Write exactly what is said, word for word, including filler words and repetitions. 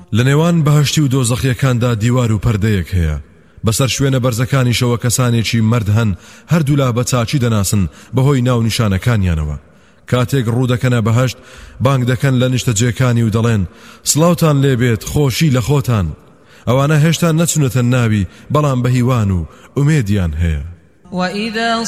لە نێوان بەهەشتی و دۆزەخیەکاندا دیوار و پەردەیەک هەیە بەسەر شوێنە بەرزەکانیشەوە کەسانێکی مرد هەن هەردوو لا بە چاچی دەناسن بەهۆی ناو نیشانەکانیانەوە کاتێک ڕوودەکەنە بەهەشت بانگ دەکەن لە نیشتەجێکانی و دەڵێن سڵاوتان لێبێت خۆشی لە خۆتان ئەوانە هێشتا نەچونەتە ناوی بەڵام بە هیوان و ئومێدیان هەیە وإذا